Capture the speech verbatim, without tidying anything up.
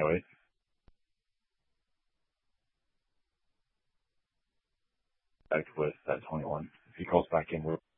oh eight. Back with that twenty-one. If he calls back in, we're